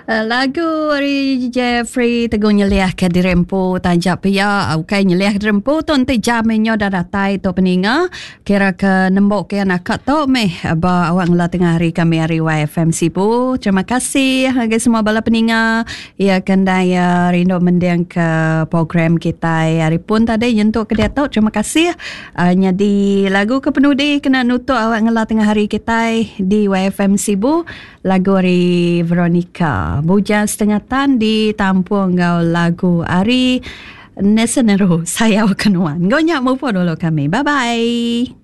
Lagu dari Jeffrey Teguh nyeliah ke dirempu tanjak pia ukai nyeliah dirempu tu nanti jamenyo dah datai tu peninga kira ke nembok ke nak tu meh ba awak ngela tengah hari kami hari YFM Sibu. Terima kasih bagi semua bala peninga ya kendaya rindu mendiang ke program kita hari pun tadi yentuk ke dia tu. Terima kasih. Jadi lagu ke penudi kena nutup awak ngela tengah hari kita di YFM Sibu, lagu dari Veronica Bujang Setengah Tan ditampung ngau lagu Ari Nesenero Saya Kenuan. Gonyak mupo dulu kami. Bye bye.